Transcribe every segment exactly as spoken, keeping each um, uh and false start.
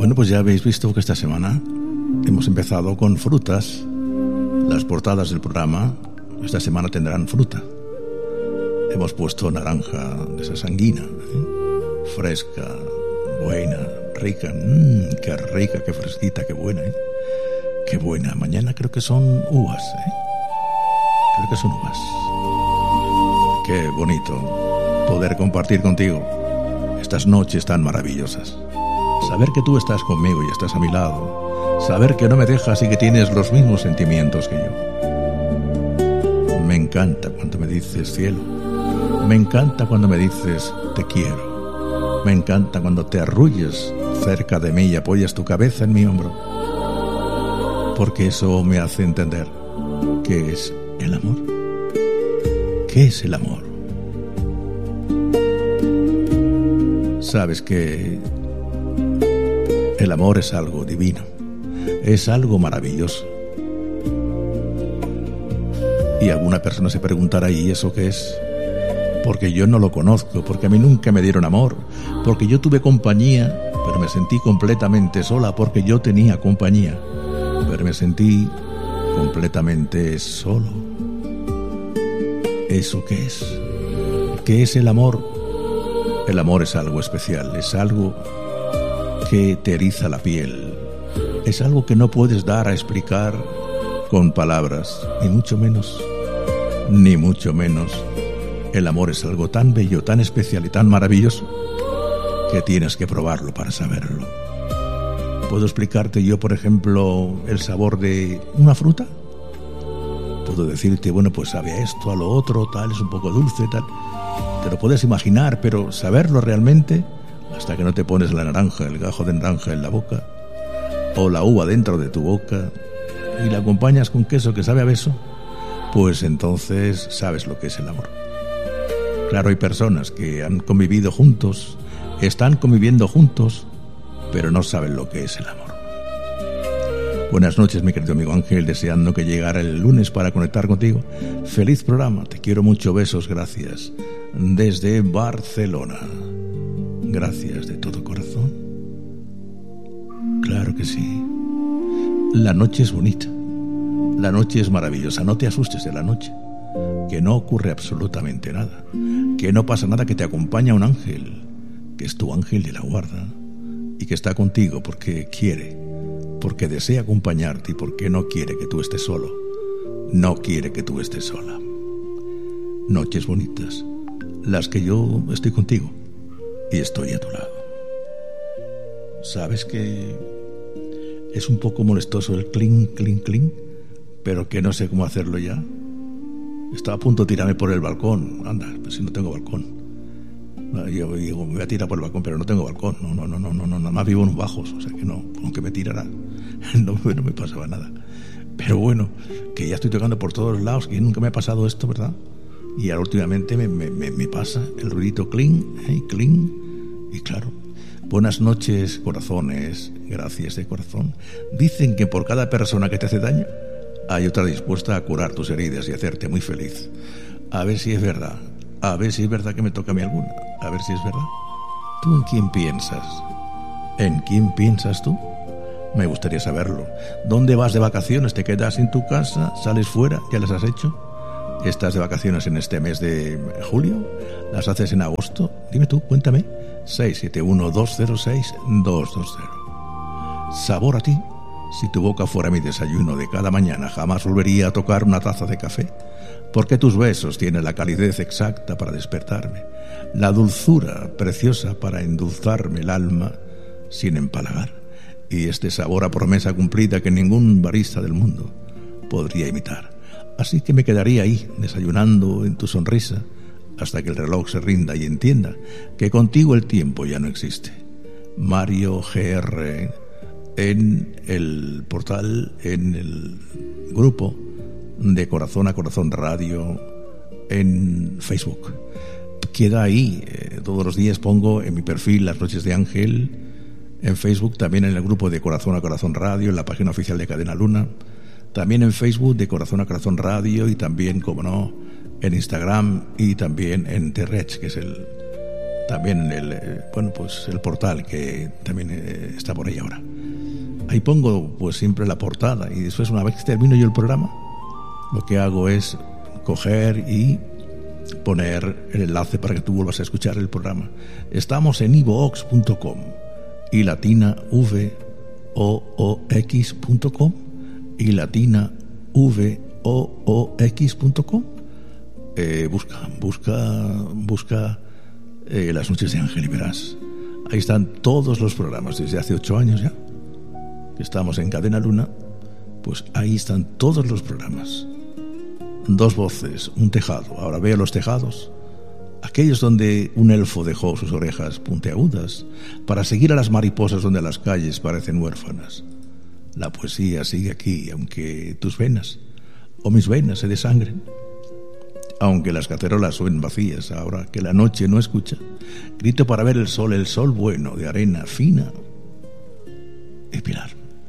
Bueno, pues ya habéis visto que esta semana hemos empezado con frutas. Las portadas del programa esta semana tendrán fruta. Hemos puesto naranja de esa sanguina, ¿eh? Fresca, buena, rica. Mmm, qué rica, qué fresquita, qué buena, ¿eh? Qué buena. Mañana creo que son uvas, ¿eh? Creo que son uvas. Qué bonito poder compartir contigo estas noches tan maravillosas. Saber que tú estás conmigo y estás a mi lado. Saber que no me dejas y que tienes los mismos sentimientos que yo. Me encanta cuando me dices cielo. Me encanta cuando me dices te quiero. Me encanta cuando te arrullas cerca de mí y apoyas tu cabeza en mi hombro. Porque eso me hace entender qué es el amor. ¿Qué es el amor? Sabes que el amor es algo divino, es algo maravilloso. Y alguna persona se preguntará, ¿y eso qué es? Porque yo no lo conozco, porque a mí nunca me dieron amor, porque yo tuve compañía, pero me sentí completamente sola, porque yo tenía compañía, pero me sentí completamente solo. ¿Eso qué es? ¿Qué es el amor? El amor es algo especial, es algo que te eriza la piel, es algo que no puedes dar a explicar con palabras, ni mucho menos, ni mucho menos. El amor es algo tan bello, tan especial y tan maravilloso que tienes que probarlo para saberlo. ¿Puedo explicarte yo, por ejemplo, el sabor de una fruta? Puedo decirte, bueno, pues sabe a esto, a lo otro, tal, es un poco dulce, tal. Te lo puedes imaginar, pero saberlo realmente, hasta que no te pones la naranja, el gajo de naranja en la boca, o la uva dentro de tu boca, y la acompañas con queso que sabe a beso, pues entonces sabes lo que es el amor. Claro, hay personas que han convivido juntos, están conviviendo juntos, pero no saben lo que es el amor. Buenas noches, mi querido amigo Ángel, deseando que llegara el lunes para conectar contigo. Feliz programa, te quiero mucho, besos, gracias. Desde Barcelona. Gracias de todo corazón. Claro que sí. La noche es bonita. La noche es maravillosa. No te asustes de la noche. Que no ocurre absolutamente nada. Que no pasa nada, que te acompaña un ángel. Que es tu ángel de la guarda. Y que está contigo porque quiere. Porque desea acompañarte y porque no quiere que tú estés solo. No quiere que tú estés sola. Noches bonitas. Las que yo estoy contigo. Y estoy a tu lado. Sabes que es un poco molestoso el clink, clink, clink, pero que no sé cómo hacerlo ya. Estaba a punto de tirarme por el balcón. Anda, pues si no tengo balcón. Yo digo, me voy a tirar por el balcón, pero no tengo balcón. No, no, no, no, no, nada más vivo en un bajos, o sea que no, aunque me tirara, no, no me pasaba nada. Pero bueno, que ya estoy tocando por todos lados, que nunca me ha pasado esto, ¿verdad? Y ahora últimamente me, me, me, me pasa el ruidito clink, hey, clink, y claro. Buenas noches, corazones, gracias de corazón. Dicen que por cada persona que te hace daño, hay otra dispuesta a curar tus heridas y hacerte muy feliz. A ver si es verdad, a ver si es verdad que me toca a mí alguna, a ver si es verdad. ¿Tú en quién piensas? ¿En quién piensas tú? Me gustaría saberlo. ¿Dónde vas de vacaciones? ¿Te quedas en tu casa? ¿Sales fuera? ¿Ya las has hecho? ¿Estás de vacaciones en este mes de julio? ¿Las haces en agosto? Dime tú, cuéntame. seis siete uno, dos cero seis, dos dos cero. Sabor a ti. Si tu boca fuera mi desayuno de cada mañana, jamás volvería a tocar una taza de café, porque tus besos tienen la calidez exacta para despertarme, la dulzura preciosa para endulzarme el alma sin empalagar, y este sabor a promesa cumplida que ningún barista del mundo podría imitar. Así que me quedaría ahí, desayunando en tu sonrisa, hasta que el reloj se rinda y entienda que contigo el tiempo ya no existe. Mario G R en el portal, en el grupo de Corazón a Corazón Radio en Facebook. Queda ahí, eh, todos los días pongo en mi perfil Las Noches de Ángel, en Facebook, también en el grupo de Corazón a Corazón Radio, en la página oficial de Cadena Luna, también en Facebook de Corazón a Corazón Radio y también, como no, en Instagram y también en T-Reach, que es el también en el, eh, bueno, pues el portal que también eh, está por ahí ahora. Ahí pongo pues siempre la portada y después, una vez que termino yo el programa, lo que hago es coger y poner el enlace para que tú vuelvas a escuchar el programa. Estamos en ivox punto com y latina v o o x punto com y latina v o o x punto com. Eh, busca, busca, busca eh, Las Noches de Ángel y verás. Ahí están todos los programas desde hace ocho años ya que estamos en Cadena Luna. Pues ahí están todos los programas. Dos voces, un tejado. Ahora veo los tejados, aquellos donde un elfo dejó sus orejas puntiagudas para seguir a las mariposas donde las calles parecen huérfanas. La poesía sigue aquí, aunque tus venas o mis venas se desangren, aunque las cacerolas suenen vacías. Ahora que la noche no escucha, grito para ver el sol, el sol bueno de arena fina y pilar.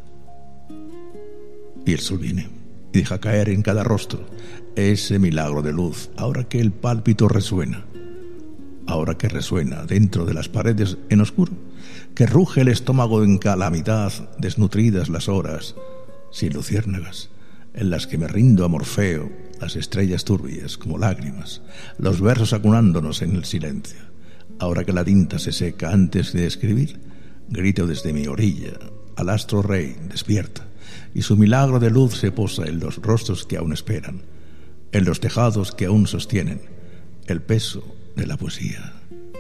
Y el sol viene y deja caer en cada rostro ese milagro de luz. Ahora que el pálpito resuena, ahora que resuena dentro de las paredes en oscuro, que ruge el estómago en calamidad, desnutridas las horas sin luciérnagas, en las que me rindo a Morfeo, las estrellas turbias como lágrimas, los versos acunándonos en el silencio. Ahora que la tinta se seca antes de escribir, grito desde mi orilla al astro rey, despierta, y su milagro de luz se posa en los rostros que aún esperan, en los tejados que aún sostienen el peso de la poesía.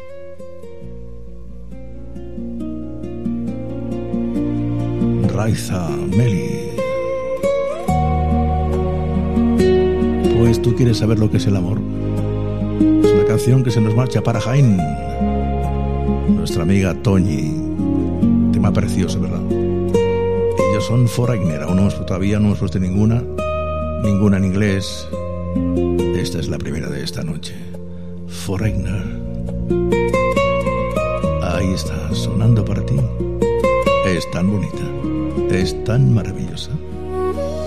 Raiza Meli. Pues tú quieres saber lo que es el amor. Es una canción que se nos marcha para Jaén, nuestra amiga Toñi. Tema precioso, ¿verdad? Ellos son Foreigner, aún no hemos, todavía no hemos puesto ninguna, ninguna en inglés. Esta es la primera de esta noche. Foreigner. Ahí está, sonando para ti. Es tan bonita, es tan maravillosa.